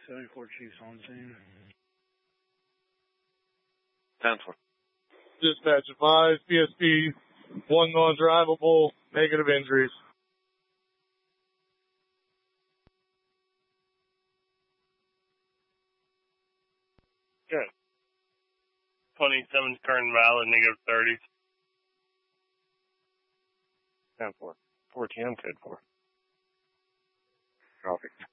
74 Chiefs on scene. 10-4. Dispatch advised, PSP, one non-drivable, negative injuries. Good. 27's current valid, negative 30. 10-4. 14, I'm code 4. Traffic